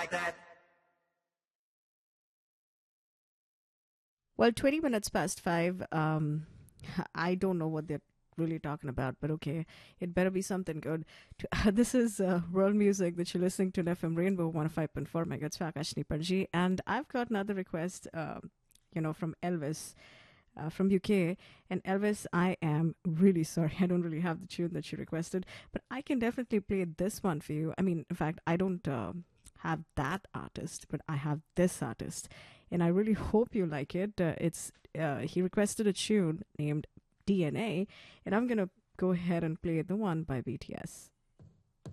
Well, 20 minutes past 5. I don't know what they're really talking about, but okay. It better be something good. This is world music that you're listening to on FM Rainbow 105.4 megahertz for Akashni Panji. And I've got another request, from Elvis from UK. And Elvis, I am really sorry. I don't really have the tune that you requested, but I can definitely play this one for you. I mean, in fact, I don't have that artist, but I have this artist. And I really hope you like it. He requested a tune named DNA, and I'm gonna go ahead and play the one by BTS.